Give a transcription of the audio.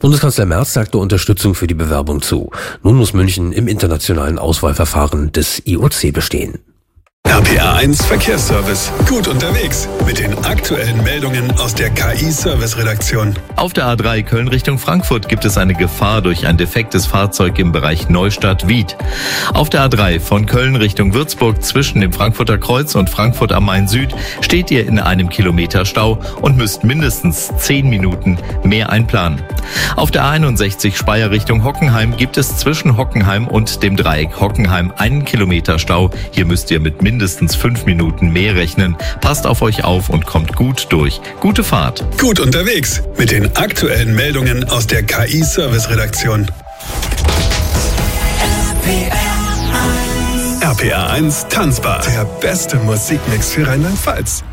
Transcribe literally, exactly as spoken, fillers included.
Bundeskanzler Merz sagte Unterstützung für die Bewerbung zu. Nun muss München im internationalen Auswahlverfahren des I O C bestehen. R P R eins Verkehrsservice. Gut unterwegs mit den aktuellen Meldungen aus der K I-Service-Redaktion. Auf der A drei Köln Richtung Frankfurt gibt es eine Gefahr durch ein defektes Fahrzeug im Bereich Neustadt-Wied. Auf der A drei von Köln Richtung Würzburg zwischen dem Frankfurter Kreuz und Frankfurt am Main Süd steht ihr in einem Kilometer Stau und müsst mindestens zehn Minuten mehr einplanen. Auf der A einundsechzig Speyer Richtung Hockenheim gibt es zwischen Hockenheim und dem Dreieck Hockenheim einen Kilometer Stau. Hier müsst ihr mit mindestens fünf Minuten mehr rechnen. Passt auf euch auf und kommt gut durch. Gute Fahrt. Gut unterwegs mit den aktuellen Meldungen aus der K I-Service-Redaktion. R P R eins Tanzbar. Der beste Musikmix für Rheinland-Pfalz.